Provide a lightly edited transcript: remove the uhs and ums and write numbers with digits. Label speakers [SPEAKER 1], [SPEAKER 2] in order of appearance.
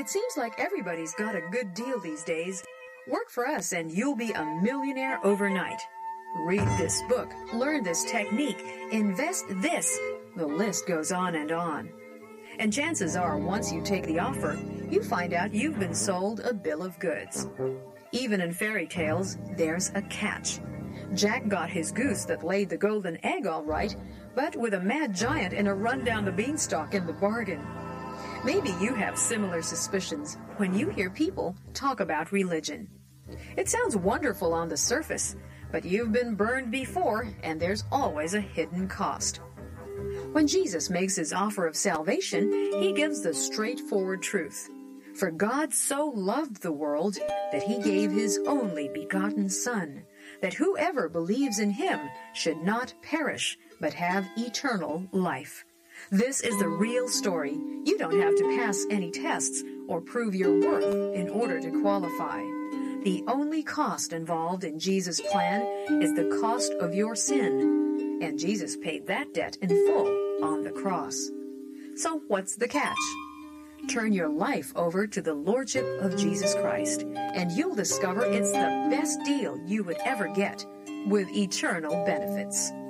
[SPEAKER 1] It seems like everybody's got a good deal these days. Work for us and you'll be a millionaire overnight. Read this book, learn this technique, invest this. The list goes on and on. And chances are, once you take the offer, you find out you've been sold a bill of goods. Even in fairy tales, there's a catch. Jack got his goose that laid the golden egg all right, but with a mad giant and a run down the beanstalk in the bargain. Maybe you have similar suspicions when you hear people talk about religion. It sounds wonderful on the surface, but you've been burned before, and there's always a hidden cost. When Jesus makes his offer of salvation, he gives the straightforward truth. For God so loved the world that he gave his only begotten Son, that whoever believes in him should not perish, but have eternal life. This is the real story. You don't have to pass any tests or prove your worth in order to qualify. The only cost involved in Jesus' plan is the cost of your sin, and Jesus paid that debt in full on the cross. So what's the catch? Turn your life over to the Lordship of Jesus Christ, and you'll discover it's the best deal you would ever get, with eternal benefits.